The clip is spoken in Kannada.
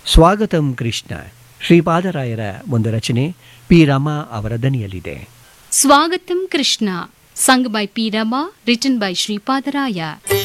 ಸ್ವಾಗತಂ ಕೃಷ್ಣ ಶ್ರೀಪಾದರಾಯರ ಒಂದು ರಚನೆ ಪಿ ರಮಾ ಅವರ ದನಿಯಲ್ಲಿದೆ. Swagatam Krishna, sung by P. Rama, written by Sripadaraya.